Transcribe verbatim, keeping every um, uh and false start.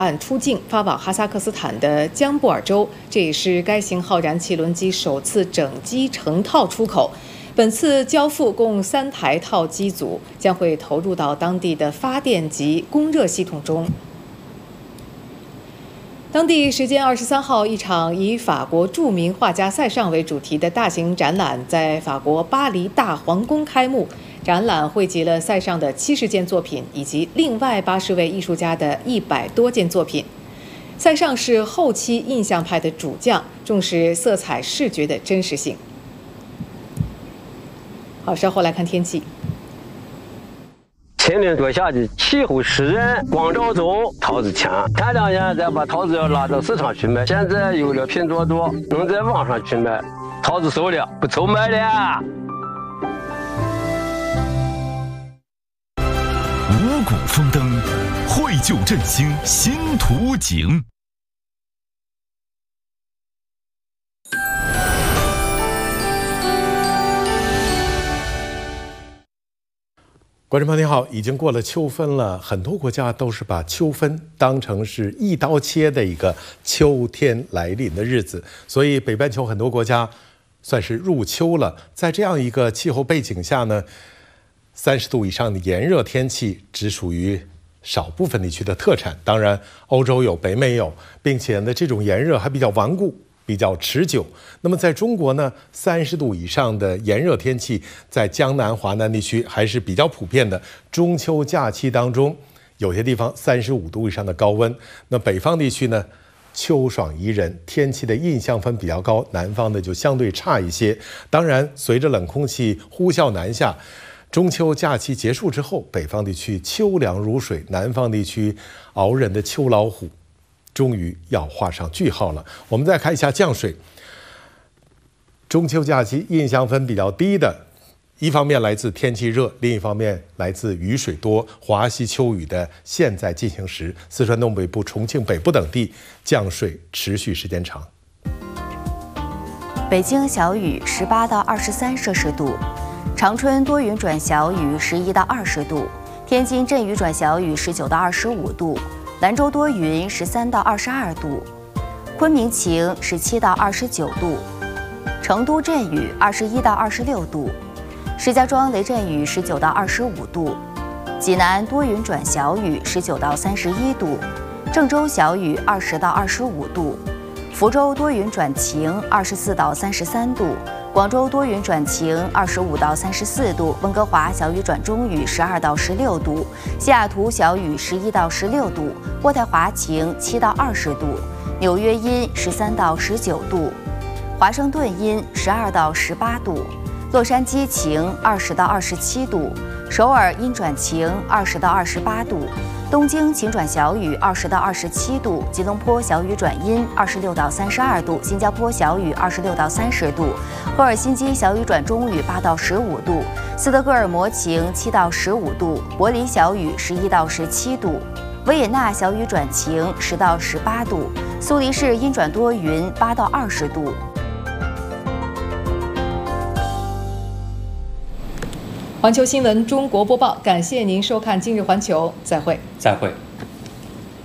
岸出境发往哈萨克斯坦的江布尔州，这也是该型号燃气轮机首次整机成套出口。本次交付共三台套机组，将会投入到当地的发电及供热系统中。当地时间二十三号，一场以法国著名画家塞尚为主题的大型展览在法国巴黎大皇宫开幕。展览汇集了塞尚的七十件作品，以及另外八十位艺术家的一百多件作品。塞尚是后期印象派的主将，重视色彩视觉的真实性。好，稍后来看天气。 前年多下的气候湿润，光照足，桃子强。前两年再把桃子要拉到市场去卖，现在有了拼多多，能在网上去卖，桃子熟了，不愁卖了。 五谷丰登，绘就振兴新图景。 观众朋友您好，已经过了秋分了，很多国家都是把秋分当成是一刀切的一个秋天来临的日子，所以北半球很多国家算是入秋了。在这样一个气候背景下呢，三十度以上的炎热天气只属于少部分地区的特产，当然欧洲有，北美有，并且呢这种炎热还比较顽固，比较持久。那么在中国呢，三十度以上的炎热天气在江南、华南地区还是比较普遍的。中秋假期当中，有些地方三十五度以上的高温。那北方地区呢，秋爽宜人，天气的印象分比较高，南方的就相对差一些。当然，随着冷空气呼啸南下，中秋假期结束之后，北方地区秋凉如水，南方地区熬人的秋老虎终于要画上句号了。我们再看一下降水。中秋假期印象分比较低的，一方面来自天气热，另一方面来自雨水多，华西秋雨的现在进行时，四川东北部、重庆北部等地降水持续时间长。 北京小雨十八到二十三摄氏度，长春多云转小雨十一到二十度，天津阵雨转小雨十九到二十五度，兰州多云十三到二十二度，昆明晴十七到二十九度，成都阵雨二十一到二十六度，石家庄雷阵雨十九到二十五度，济南多云转小雨十九到三十一度，郑州小雨二十到二十五度，福州多云转晴二十四到三十三度，广州多云转晴二十五到三十四度，温哥华小雨转中雨十二到十六度，西雅图小雨十一到十六度，渥太华晴七到二十度，纽约阴十三到十九度，华盛顿阴十二到十八度，洛杉矶晴二十到二十七度，首尔阴转晴二十到二十八度，东京晴转小雨二十到二十七度，吉隆坡小雨转阴二十六到三十二度，新加坡小雨二十六到三十度，赫尔辛基小雨转中雨八到十五度，斯德哥尔摩晴七到十五度，柏林小雨十一到十七度，维也纳小雨转晴十到十八度，苏黎世阴转多云八到二十度。 环球新闻中国播报，感谢您收看今日环球，再会， 再会。